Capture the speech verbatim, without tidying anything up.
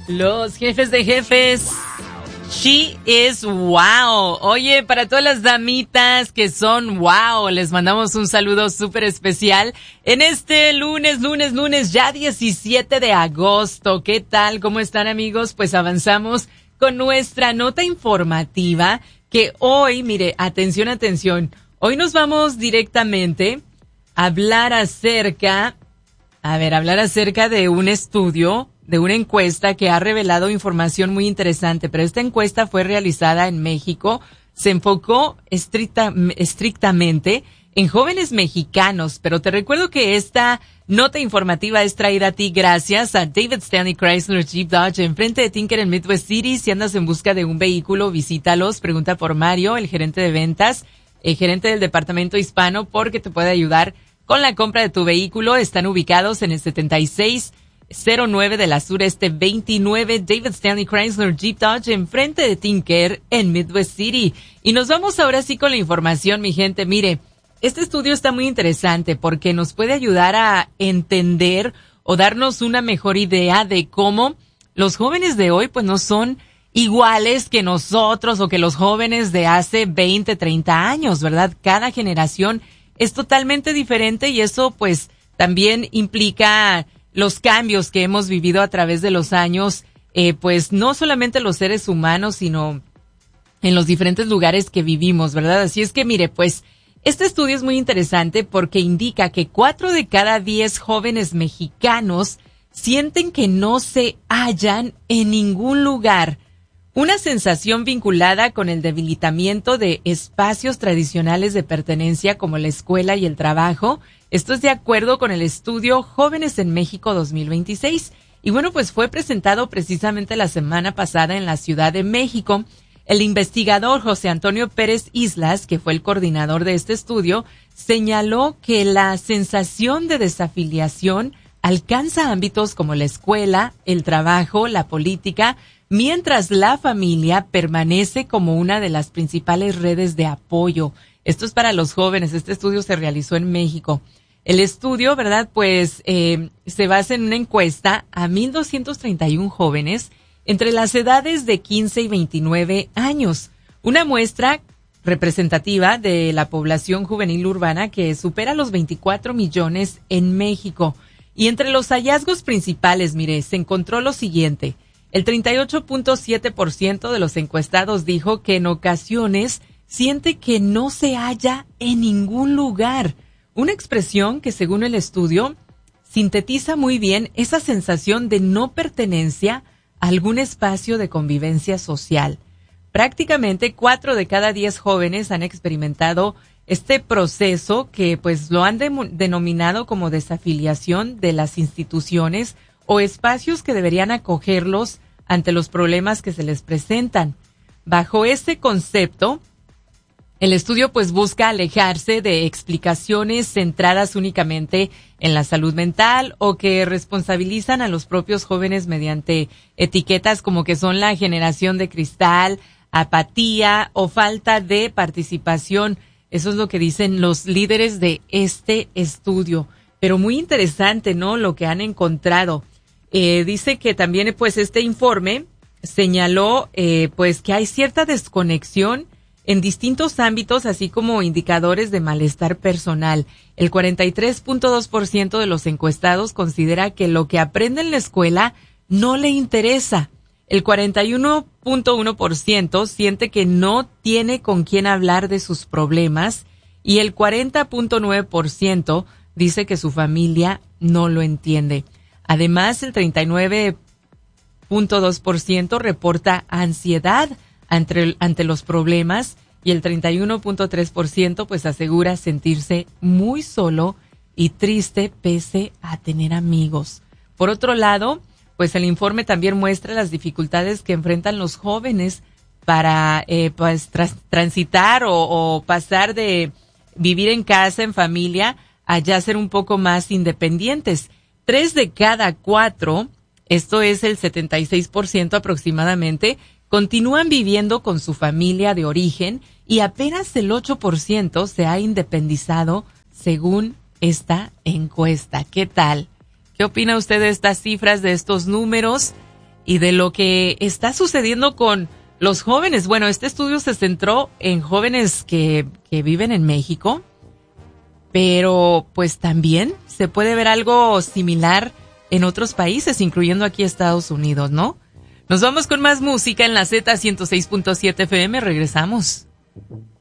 Los jefes de jefes. She is wow. Oye, para todas las damitas que son wow, les mandamos un saludo súper especial en este lunes, lunes, lunes, ya diecisiete de agosto. ¿Qué tal? ¿Cómo están, amigos? Pues avanzamos con nuestra nota informativa que hoy, mire, atención, atención. Hoy nos vamos directamente a hablar acerca, a ver, hablar acerca de un estudio, de una encuesta que ha revelado información muy interesante, pero esta encuesta fue realizada en México, se enfocó estricta, estrictamente en jóvenes mexicanos, pero te recuerdo que esta nota informativa es traída a ti gracias a David Stanley Chrysler Jeep Dodge, enfrente de Tinker en Midwest City. Si andas en busca de un vehículo, visítalos, pregunta por Mario, el gerente de ventas, el gerente del departamento hispano, porque te puede ayudar con la compra de tu vehículo. Están ubicados en el setenta y seis cero nueve de la Sureste veintinueve, David Stanley Chrysler Jeep Dodge, enfrente de Tinker en Midwest City. Y nos vamos ahora sí con la información, mi gente. Mire, este estudio está muy interesante porque nos puede ayudar a entender o darnos una mejor idea de cómo los jóvenes de hoy pues no son iguales que nosotros o que los jóvenes de hace veinte, treinta años, ¿verdad? Cada generación es totalmente diferente y eso pues también implica los cambios que hemos vivido a través de los años, eh, pues no solamente los seres humanos, sino en los diferentes lugares que vivimos, ¿verdad? Así es que mire, pues este estudio es muy interesante porque indica que cuatro de cada diez jóvenes mexicanos sienten que no se hallan en ningún lugar. Una sensación vinculada con el debilitamiento de espacios tradicionales de pertenencia como la escuela y el trabajo. Esto es de acuerdo con el estudio Jóvenes en México dos mil veintiséis. Y bueno, pues fue presentado precisamente la semana pasada en la Ciudad de México. El investigador José Antonio Pérez Islas, que fue el coordinador de este estudio, señaló que la sensación de desafiliación alcanza ámbitos como la escuela, el trabajo, la política, mientras la familia permanece como una de las principales redes de apoyo. Esto es para los jóvenes. Este estudio se realizó en México. El estudio, ¿verdad? Pues eh, se basa en una encuesta a mil doscientos treinta y uno jóvenes entre las edades de quince y veintinueve años. Una muestra representativa de la población juvenil urbana que supera los veinticuatro millones en México. Y entre los hallazgos principales, mire, se encontró lo siguiente. El treinta y ocho punto siete por ciento de los encuestados dijo que en ocasiones siente que no se halla en ningún lugar. Una expresión que, según el estudio, sintetiza muy bien esa sensación de no pertenencia a algún espacio de convivencia social. Prácticamente cuatro de cada diez jóvenes han experimentado este proceso que pues lo han de- denominado como desafiliación de las instituciones o espacios que deberían acogerlos ante los problemas que se les presentan. Bajo este concepto, el estudio pues busca alejarse de explicaciones centradas únicamente en la salud mental o que responsabilizan a los propios jóvenes mediante etiquetas como que son la generación de cristal, apatía o falta de participación. Eso es lo que dicen los líderes de este estudio. Pero muy interesante, ¿no? Lo que han encontrado. Eh, dice que también pues este informe señaló eh, pues que hay cierta desconexión en distintos ámbitos, así como indicadores de malestar personal. El cuarenta y tres punto dos por ciento de los encuestados considera que lo que aprende en la escuela no le interesa. El cuarenta y uno punto uno por ciento siente que no tiene con quién hablar de sus problemas y el cuarenta punto nueve por ciento dice que su familia no lo entiende. Además, el treinta y nueve punto dos por ciento reporta ansiedad ante, ante los problemas y el treinta y uno punto tres por ciento pues asegura sentirse muy solo y triste pese a tener amigos. Por otro lado, pues el informe también muestra las dificultades que enfrentan los jóvenes para eh, pues tras, transitar o, o pasar de vivir en casa, en familia, a ya ser un poco más independientes. Tres de cada cuatro, esto es el setenta y seis por ciento aproximadamente, continúan viviendo con su familia de origen y apenas el ocho por ciento se ha independizado según esta encuesta. ¿Qué tal? ¿Qué opina usted de estas cifras, de estos números? y de lo que está sucediendo con los jóvenes. Bueno, este estudio se centró en jóvenes que, que viven en México, pero pues también se puede ver algo similar en otros países, incluyendo aquí Estados Unidos, ¿no? Nos vamos con más música en la Z ciento seis punto siete F M, regresamos.